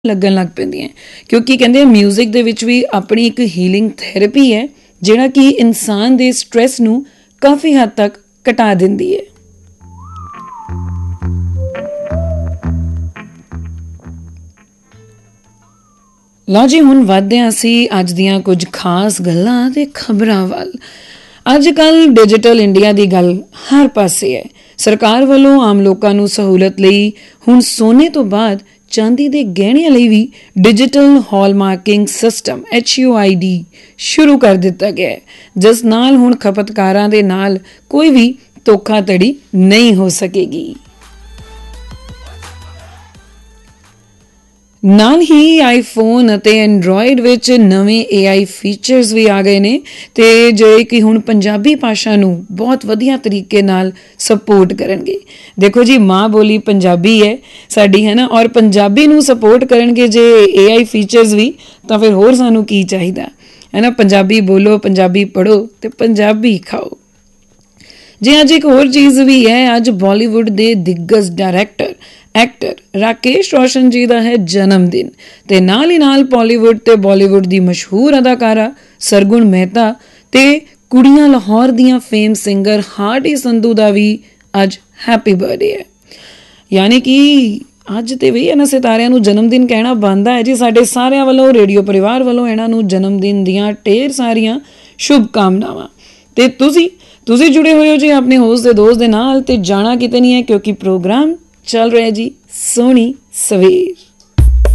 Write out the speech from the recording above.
ਲੱਗਣ ਲੱਗ ਪੈਂਦੀਆਂ, ਕਿਉਂਕਿ ਕਹਿੰਦੇ ਮਿਊਜ਼ਿਕ ਦੇ ਵਿੱਚ ਵੀ ਆਪਣੀ ਇੱਕ ਹੀਲਿੰਗ ਥੈਰੇਪੀ ਹੈ ਜਿਹੜਾ ਕਿ ਇਨਸਾਨ ਦੇ ਸਟ੍ਰੈਸ ਨੂੰ ਕਾਫੀ ਹੱਦ ਤੱਕ ਘਟਾ ਦਿੰਦੀ ਹੈ। ਲਓ ਜੀ, ਹੁਣ ਵੱਧਦੇ ਹਾਂ ਅਸੀਂ ਅੱਜ ਦੀਆਂ ਕੁਝ ਖਾਸ ਗੱਲਾਂ ਤੇ ਖਬਰਾਂ ਵੱਲ। ਅੱਜ ਕੱਲ੍ਹ ਡਿਜੀਟਲ ਇੰਡੀਆ ਦੀ ਗੱਲ ਹਰ ਪਾਸੇ ਹੈ। ਸਰਕਾਰ ਵੱਲੋਂ ਆਮ ਲੋਕਾਂ ਨੂੰ ਸਹੂਲਤ ਲਈ ਹੁਣ ਸੋਨੇ ਤੋਂ ਬਾਅਦ ਚਾਂਦੀ ਦੇ ਗਹਿਣਿਆਂ ਲਈ ਵੀ ਡਿਜੀਟਲ ਹਾਲਮਾਰਕਿੰਗ ਸਿਸਟਮ HUID ਸ਼ੁਰੂ ਕਰ ਦਿੱਤਾ ਗਿਆ ਹੈ, ਜਿਸ ਨਾਲ ਹੁਣ ਖਪਤਕਾਰਾਂ ਦੇ ਨਾਲ ਕੋਈ ਵੀ ਧੋਖਾਧੜੀ ਨਹੀਂ ਹੋ ਸਕੇਗੀ। ਨਾਲ ਹੀ ਆਈਫੋਨ ਅਤੇ ਐਂਡਰੋਇਡ ਵਿੱਚ ਨਵੇਂ AI ਫੀਚਰਸ ਵੀ ਆ ਗਏ ਨੇ ਤੇ ਜਿਹੜੇ ਕਿ ਹੁਣ ਪੰਜਾਬੀ ਭਾਸ਼ਾ ਨੂੰ ਬਹੁਤ ਵਧੀਆ ਤਰੀਕੇ ਨਾਲ ਸਪੋਰਟ ਕਰਨਗੇ। ਦੇਖੋ ਜੀ, ਮਾਂ ਬੋਲੀ ਪੰਜਾਬੀ ਹੈ ਸਾਡੀ, ਹੈ ਨਾ, ਔਰ ਪੰਜਾਬੀ ਨੂੰ ਸਪੋਰਟ ਕਰਨਗੇ ਜੇ AI ਫੀਚਰਸ ਵੀ, ਤਾਂ ਫਿਰ ਹੋਰ ਸਾਨੂੰ ਕੀ ਚਾਹੀਦਾ, ਹੈ ਨਾ। ਪੰਜਾਬੀ ਬੋਲੋ, ਪੰਜਾਬੀ ਪੜ੍ਹੋ ਤੇ ਪੰਜਾਬੀ ਖਾਓ। ਜੀ ਅੱਜ ਇੱਕ ਹੋਰ ਚੀਜ਼ ਵੀ ਹੈ, ਅੱਜ ਬਾਲੀਵੁੱਡ ਦੇ ਦਿੱਗਜ ਡਾਇਰੈਕਟਰ ਐਕਟਰ ਰਾਕੇਸ਼ ਰੋਸ਼ਨ ਜੀ ਦਾ ਹੈ ਜਨਮ ਦਿਨ ਤੇ ਨਾਲ ਹੀ ਨਾਲ ਬਾਲੀਵੁੱਡ ਤੇ ਬਾਲੀਵੁੱਡ ਦੀ ਮਸ਼ਹੂਰ ਅਦਾਕਾਰਾ ਸਰਗੁਣ ਮਹਿਤਾ ਤੇ ਕੁੜੀਆਂ ਲਾਹੌਰ ਦੀਆਂ ਫੇਮ ਸਿੰਗਰ ਹਾਰਟੀ ਸੰਧੂ ਦਾ ਵੀ ਅੱਜ ਹੈਪੀ ਬਰਥਡੇ ਹੈ। ਯਾਨੀ ਕਿ ਅੱਜ ਤੇ ਵੀ ਇਹਨਾਂ ਸਿਤਾਰਿਆਂ ਨੂੰ ਜਨਮ ਦਿਨ ਕਹਿਣਾ ਬਣਦਾ ਹੈ ਜੀ। ਸਾਡੇ ਸਾਰਿਆਂ ਵੱਲੋਂ, ਰੇਡੀਓ ਪਰਿਵਾਰ ਵੱਲੋਂ ਇਹਨਾਂ ਨੂੰ ਜਨਮ ਦਿਨ ਦੀਆਂ ਢੇਰ ਸਾਰੀਆਂ ਸ਼ੁਭ ਕਾਮਨਾਵਾਂ। ਤੇ ਤੁਸੀਂ ਜੁੜੇ ਹੋਏ ਹੋ ਜੀ ਆਪਣੇ ਹੋਸਟ ਦੇ ਦੋਸਤ ਦੇ ਨਾਲ, ਤੇ ਜਾਣਾ ਕਿਤੇ ਨਹੀਂ ਹੈ ਕਿਉਂਕਿ ਪ੍ਰੋਗਰਾਮ ਚੱਲ ਰਿਹਾ ਜੀ ਸੋਹਣੀ ਸਵੇਰ।